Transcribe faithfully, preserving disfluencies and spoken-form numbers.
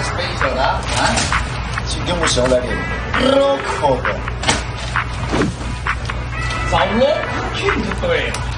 special 的啊，今天我是要来点肉烤的， 找我品就对了。